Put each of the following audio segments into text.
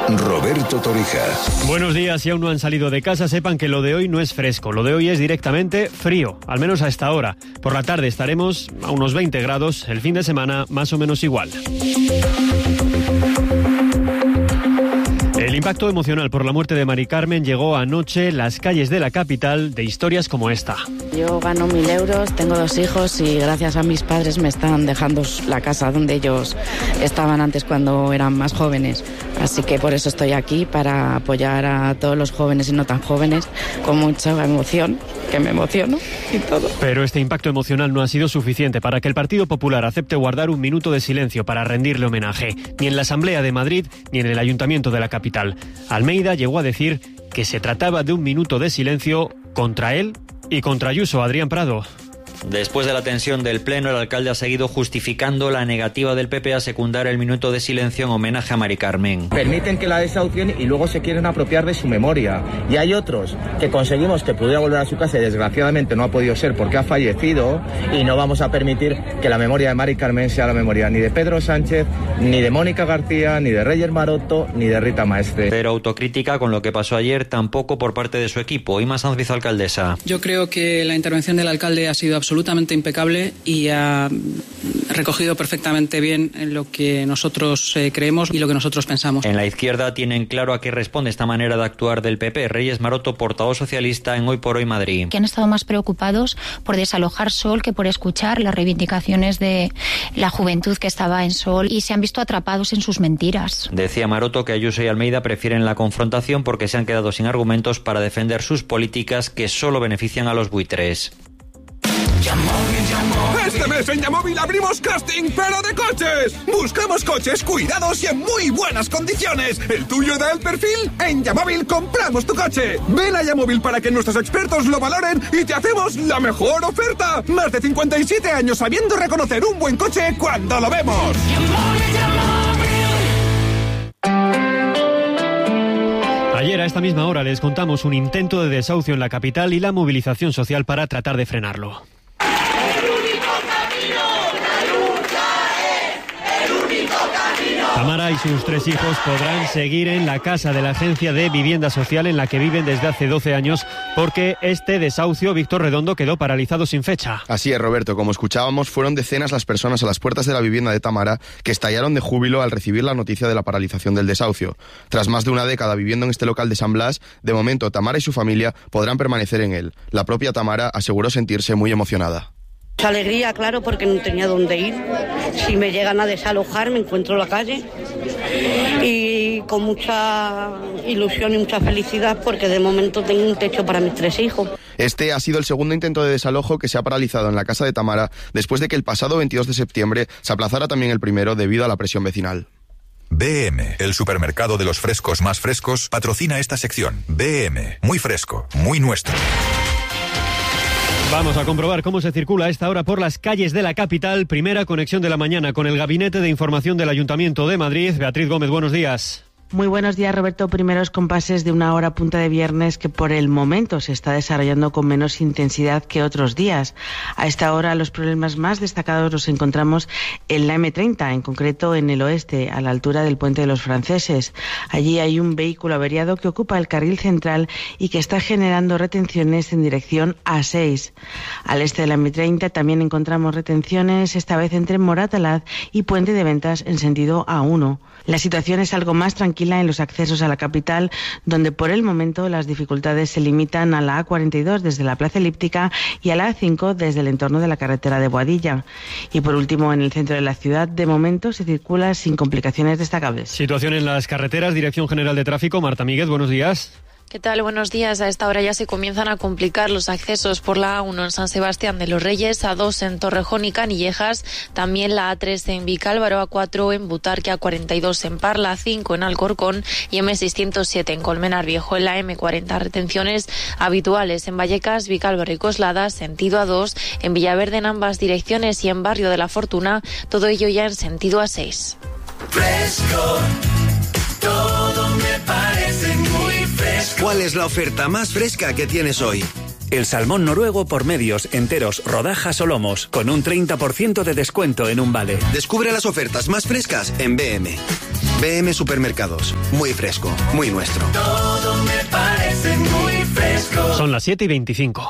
Roberto Torija. Buenos días. Si aún no han salido de casa, sepan que lo de hoy no es fresco. Lo de hoy es directamente frío, al menos a esta hora. Por la tarde estaremos a unos 20 grados, el fin de semana más o menos igual. El impacto emocional por la muerte de Mari Carmen llegó anoche en las calles de la capital de historias como esta. Yo gano 1.000 euros, tengo 2 hijos y gracias a mis padres me están dejando la casa donde ellos estaban antes cuando eran más jóvenes. Así que por eso estoy aquí, para apoyar a todos los jóvenes y no tan jóvenes, con mucha emoción, que me emociono y todo. Pero este impacto emocional no ha sido suficiente para que el Partido Popular acepte guardar un minuto de silencio para rendirle homenaje, ni en la Asamblea de Madrid ni en el Ayuntamiento de la capital. Almeida llegó a decir que se trataba de un minuto de silencio contra él y contra Ayuso. Adrián Prado. Después de la tensión del Pleno, el alcalde ha seguido justificando la negativa del PP a secundar el minuto de silencio en homenaje a Mari Carmen. Permiten que la desahucien y luego se quieren apropiar de su memoria. Y hay otros que conseguimos que pudiera volver a su casa y desgraciadamente no ha podido ser porque ha fallecido, y no vamos a permitir que la memoria de Mari Carmen sea la memoria ni de Pedro Sánchez, ni de Mónica García, ni de Reyes Maroto, ni de Rita Maestre. Pero autocrítica con lo que pasó ayer tampoco por parte de su equipo. Ima Sanz, vicealcaldesa. Yo creo que la intervención del alcalde ha sido absolutamente impecable y ha recogido perfectamente bien lo que nosotros creemos y lo que nosotros pensamos. En la izquierda tienen claro a qué responde esta manera de actuar del PP. Reyes Maroto, portavoz socialista en Hoy por Hoy Madrid. Que han estado más preocupados por desalojar Sol que por escuchar las reivindicaciones de la juventud que estaba en Sol, y se han visto atrapados en sus mentiras. Decía Maroto que Ayuso y Almeida prefieren la confrontación porque se han quedado sin argumentos para defender sus políticas que solo benefician a los buitres. Este mes en Yamóvil abrimos casting, pero de coches. Buscamos coches cuidados y en muy buenas condiciones. ¿El tuyo da el perfil? En Yamóvil compramos tu coche. Ven a Yamóvil para que nuestros expertos lo valoren y te hacemos la mejor oferta. Más de 57 años sabiendo reconocer un buen coche cuando lo vemos. Ayer a esta misma hora les contamos un intento de desahucio en la capital y la movilización social para tratar de frenarlo. Tamara y sus 3 hijos podrán seguir en la casa de la Agencia de Vivienda Social en la que viven desde hace 12 años porque este desahucio, Víctor Redondo, quedó paralizado sin fecha. Así es, Roberto. Como escuchábamos, fueron decenas las personas a las puertas de la vivienda de Tamara que estallaron de júbilo al recibir la noticia de la paralización del desahucio. Tras más de una década viviendo en este local de San Blas, de momento Tamara y su familia podrán permanecer en él. La propia Tamara aseguró sentirse muy emocionada. Mucha alegría, claro, porque no tenía dónde ir. Si me llegan a desalojar, me encuentro en la calle. Y con mucha ilusión y mucha felicidad, porque de momento tengo un techo para mis 3 hijos. Este ha sido el segundo intento de desalojo que se ha paralizado en la casa de Tamara después de que el pasado 22 de septiembre se aplazara también el primero debido a la presión vecinal. BM, el supermercado de los frescos más frescos, patrocina esta sección. BM, muy fresco, muy nuestro. Vamos a comprobar cómo se circula a esta hora por las calles de la capital. Primera conexión de la mañana con el Gabinete de Información del Ayuntamiento de Madrid. Beatriz Gómez, buenos días. Muy buenos días, Roberto. Primeros compases de una hora punta de viernes que por el momento se está desarrollando con menos intensidad que otros días. A esta hora los problemas más destacados los encontramos en la M30, en concreto en el oeste, a la altura del Puente de los Franceses. Allí hay un vehículo averiado que ocupa el carril central y que está generando retenciones en dirección A6. Al este de la M30 también encontramos retenciones, esta vez entre Moratalaz y Puente de Ventas en sentido A1. La situación es algo más tranquila en los accesos a la capital, donde por el momento las dificultades se limitan a la A42 desde la Plaza Elíptica y a la A5 desde el entorno de la carretera de Boadilla. Y por último, en el centro de la ciudad, de momento se circula sin complicaciones destacables. Situación en las carreteras, Dirección General de Tráfico. Marta Míguez, buenos días. ¿Qué tal? Buenos días. A esta hora ya se comienzan a complicar los accesos por la A1 en San Sebastián de los Reyes, A2 en Torrejón y Canillejas, también la A3 en Vicálvaro, A4 en Butarque, A42 en Parla, A5 en Alcorcón y M607 en Colmenar Viejo. En la M40 retenciones habituales en Vallecas, Vicálvaro y Coslada, sentido A2, en Villaverde en ambas direcciones y en Barrio de la Fortuna, todo ello ya en sentido A6. Fresco, todo me parece muy fresco. ¿Cuál es la oferta más fresca que tienes hoy? El salmón noruego por medios, enteros, rodajas o lomos, con un 30% de descuento en un vale. Descubre las ofertas más frescas en BM. BM Supermercados. Muy fresco, muy nuestro. Todo me parece muy fresco. Son las 7:25.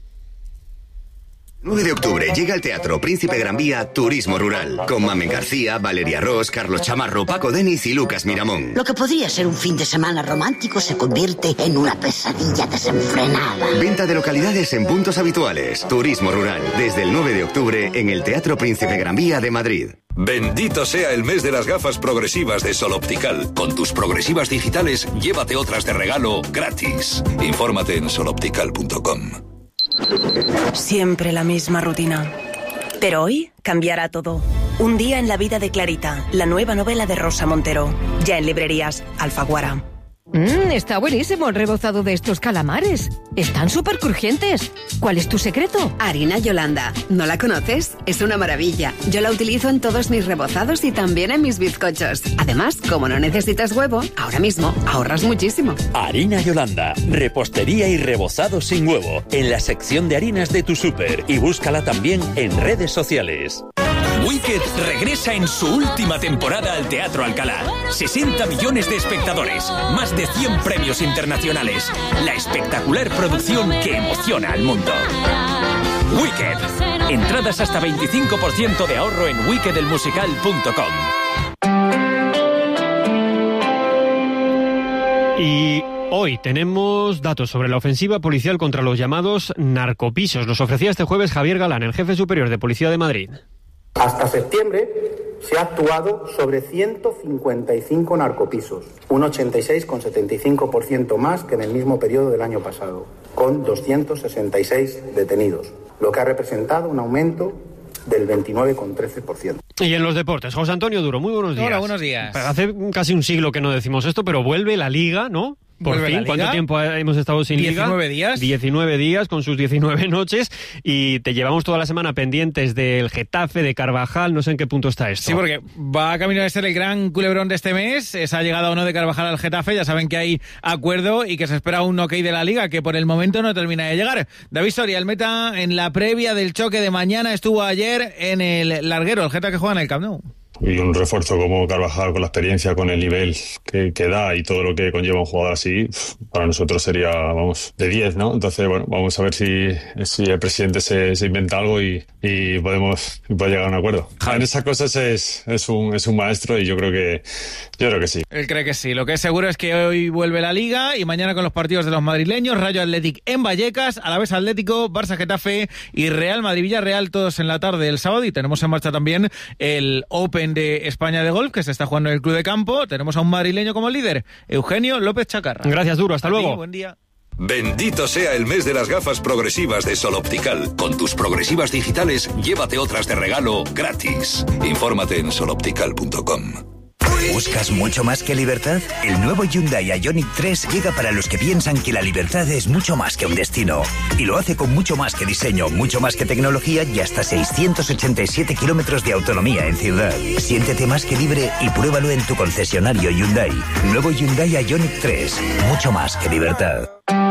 9 de octubre llega al Teatro Príncipe Gran Vía Turismo Rural, con Mamen García, Valeria Ross, Carlos Chamarro, Paco Denis y Lucas Miramón. Lo que podría ser un fin de semana romántico se convierte en una pesadilla desenfrenada. Venta de localidades en puntos habituales. Turismo Rural, desde el 9 de octubre en el Teatro Príncipe Gran Vía de Madrid. Bendito sea el mes de las gafas progresivas de Sol Optical. Con tus progresivas digitales, llévate otras de regalo gratis. Infórmate en soloptical.com. Siempre la misma rutina. Pero hoy cambiará todo. Un día en la vida de Clarita, la nueva novela de Rosa Montero. Ya en librerías, Alfaguara. Está buenísimo el rebozado de estos calamares. Están súper crujientes. ¿Cuál es tu secreto? Harina Yolanda. ¿No la conoces? Es una maravilla. Yo la utilizo en todos mis rebozados y también en mis bizcochos. Además, como no necesitas huevo, ahora mismo ahorras muchísimo. Harina Yolanda. Repostería y rebozado sin huevo. En la sección de harinas de tu súper. Y búscala también en redes sociales. Wicked regresa en su última temporada al Teatro Alcalá. 60 millones de espectadores, más de 100 premios internacionales. La espectacular producción que emociona al mundo. Wicked. Entradas hasta 25% de ahorro en wickedelmusical.com. Y hoy tenemos datos sobre la ofensiva policial contra los llamados narcopisos. Los ofrecía este jueves Javier Galán, el jefe superior de Policía de Madrid. Hasta septiembre se ha actuado sobre 155 narcopisos, un 86,75% más que en el mismo periodo del año pasado, con 266 detenidos, lo que ha representado un aumento del 29,13%. Y en los deportes, José Antonio Duro, muy buenos días. Hola, buenos días. Hace casi un siglo que no decimos esto, pero vuelve la Liga, ¿no? Por fin, ¿cuánto tiempo hemos estado sin Liga? 19 días. 19 días con sus 19 noches y te llevamos toda la semana pendientes del Getafe, de Carvajal, no sé en qué punto está esto. Sí, porque va a camino de ser el gran culebrón de este mes, esa llegada o no de Carvajal al Getafe, ya saben que hay acuerdo y que se espera un ok de la Liga, que por el momento no termina de llegar. David Soria, el meta en la previa del choque de mañana, estuvo ayer en el larguero, el Getafe que juega en el Camp Nou. Y un refuerzo como Carvajal, con la experiencia, con el nivel que da y todo lo que conlleva un jugador así, para nosotros sería, vamos, de 10, ¿no? Entonces, bueno, vamos a ver si el presidente se inventa algo y podemos llegar a un acuerdo. En esas cosas es un maestro y yo creo que sí. Él cree que sí. Lo que es seguro es que hoy vuelve la Liga y mañana con los partidos de los madrileños, Rayo Athletic en Vallecas, Alavés Atlético, Barça Getafe y Real Madrid Villarreal, todos en la tarde del sábado. Y tenemos en marcha también el Open de España de golf, que se está jugando en el Club de Campo. Tenemos a un madrileño como líder, Eugenio López Chacarra. Gracias, Duro, hasta luego. Buen día. Bendito sea el mes de las gafas progresivas de Sol Optical. Con tus progresivas digitales, llévate otras de regalo gratis. Infórmate en soloptical.com. ¿Buscas mucho más que libertad? El nuevo Hyundai Ioniq 3 llega para los que piensan que la libertad es mucho más que un destino. Y lo hace con mucho más que diseño, mucho más que tecnología y hasta 687 kilómetros de autonomía en ciudad. Siéntete más que libre y pruébalo en tu concesionario Hyundai. Nuevo Hyundai Ioniq 3. Mucho más que libertad.